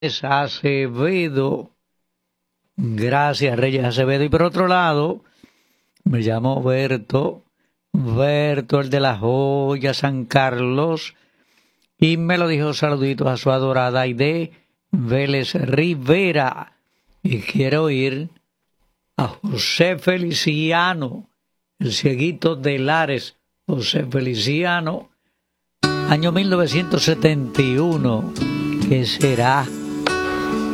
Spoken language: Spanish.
Acevedo. Gracias, Reyes Acevedo. Y por otro lado, me llamo Berto, el de la Joya San Carlos, y me lo dijo saluditos a su adorada Aide Vélez Rivera. Y quiero ir a José Feliciano, el cieguito de Lares, José Feliciano, año 1971. ¿Qué será?